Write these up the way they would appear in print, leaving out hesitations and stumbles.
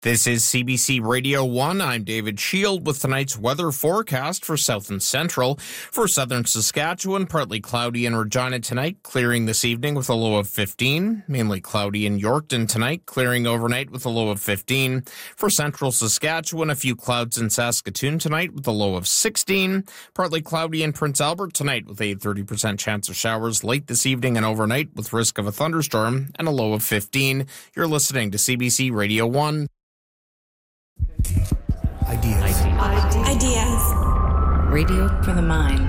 This is CBC Radio 1. I'm David Shield with tonight's weather forecast for south and central. For southern Saskatchewan, partly cloudy in Regina tonight, clearing this evening with a low of 15. Mainly cloudy in Yorkton tonight, clearing overnight with a low of 15. For central Saskatchewan, a few clouds in Saskatoon tonight with a low of 16. Partly cloudy in Prince Albert tonight with a 30% chance of showers late this evening and overnight with risk of a thunderstorm and a low of 15. You're listening to CBC Radio 1. Ideas. Radio for the mind.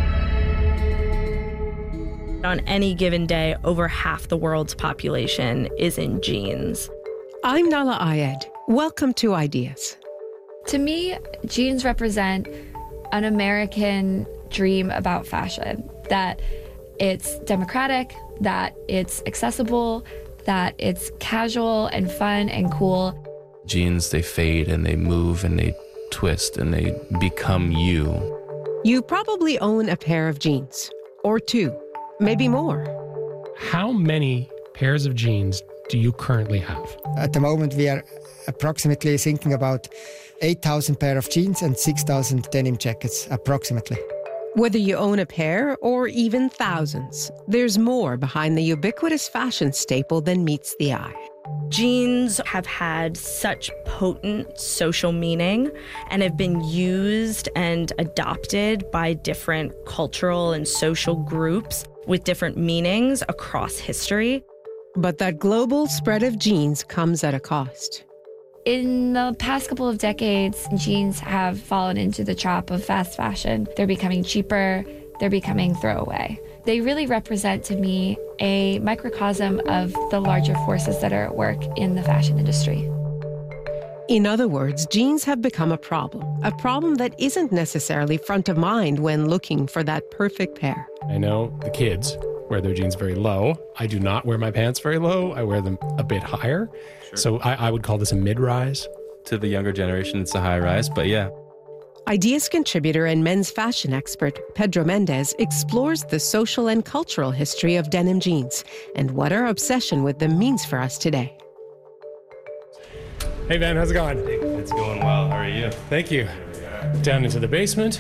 On any given day, over half the world's population is in jeans. I'm Nala Ayed. Welcome to Ideas. To me, jeans represent an American dream about fashion, that it's democratic, that it's accessible, that it's casual and fun and cool. Jeans, they fade and they move and they twist and they become you. You probably own a pair of jeans, or two, maybe more. How many pairs of jeans do you currently have? At the moment, we are approximately thinking about 8,000 pair of jeans and 6,000 denim jackets, approximately. Whether you own a pair or even thousands, there's more behind the ubiquitous fashion staple than meets the eye. Jeans have had such potent social meaning and have been used and adopted by different cultural and social groups with different meanings across history. But that global spread of jeans comes at a cost. In the past couple of decades, jeans have fallen into the trap of fast fashion. They're becoming cheaper, they're becoming throwaway. They really represent to me a microcosm of the larger forces that are at work in the fashion industry. In other words, jeans have become a problem that isn't necessarily front of mind when looking for that perfect pair. I know the kids wear their jeans very low. I do not wear my pants very low. I wear them a bit higher. Sure. So I would call this a mid-rise. To the younger generation, it's a high rise, but yeah. Ideas contributor and men's fashion expert Pedro Mendez explores the social and cultural history of denim jeans and what our obsession with them means for us today. Hey, Ben, how's it going? It's going well. How are you? Thank you. Down into the basement.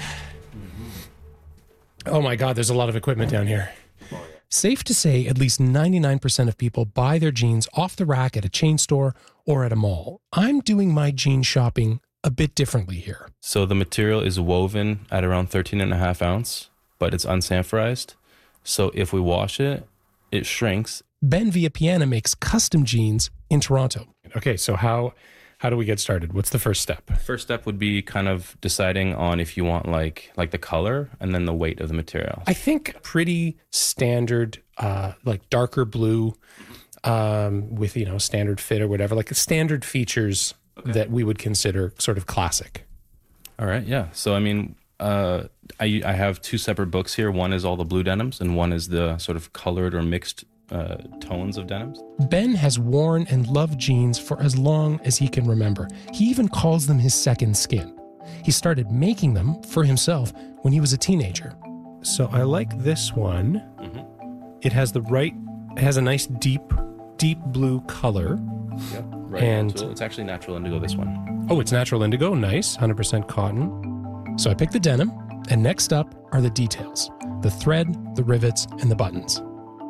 Oh my God, there's a lot of equipment down here. Safe to say at least 99% of people buy their jeans off the rack at a chain store or at a mall. I'm doing my jean shopping a bit differently here. So the material is woven at around 13.5 ounce, but it's unsanforized. So if we wash it, it shrinks. Ben Villapiana makes custom jeans in Toronto. Okay, so how do we get started? What's the first step? First step would be kind of deciding on if you want like the color and then the weight of the material. I think pretty standard, like darker blue with, standard fit or whatever, like standard features that we would consider sort of classic. All right, yeah. So, I mean, I have two separate books here. One is all the blue denims and one is the sort of colored or mixed tones of denims. Ben has worn and loved jeans for as long as he can remember. He even calls them his second skin. He started making them for himself when he was a teenager. So I like this one. Mm-hmm. It has a nice deep blue color. Yep. Right. And it's actually natural indigo, this one. Oh, it's natural indigo. Nice. 100% cotton. So I picked the denim, and next up are the details. The thread, the rivets, and the buttons.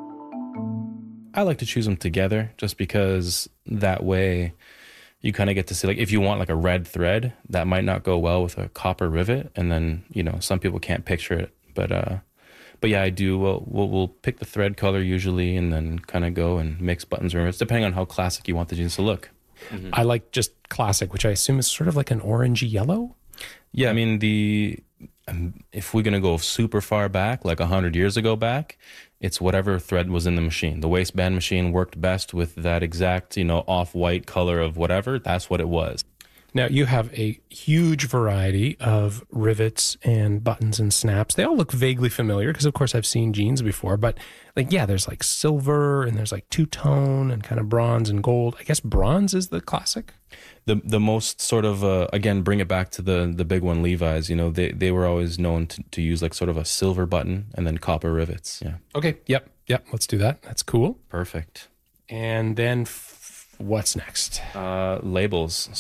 I like to choose them together just because that way you kind of get to see, like, if you want like a red thread, that might not go well with a copper rivet. And then, some people can't picture it. But yeah, I do. We'll pick the thread color usually and then kind of go and mix buttons and rivets, depending on how classic you want the jeans to look. Mm-hmm. I like just classic, which I assume is sort of like an orangey yellow. Yeah, I mean, if we're going to go super far back, like 100 years ago back, it's whatever thread was in the machine. The waistband machine worked best with that exact, off-white color of whatever. That's what it was. Now, you have a huge variety of rivets and buttons and snaps. They all look vaguely familiar because, of course, I've seen jeans before. But, there's like silver and there's like two-tone and kind of bronze and gold. I guess bronze is the classic. The most sort of, again, bring it back to the big one, Levi's. They were always known to use like sort of a silver button and then copper rivets. Yeah. Okay. Yep. Let's do that. That's cool. Perfect. And then What's next? Labels.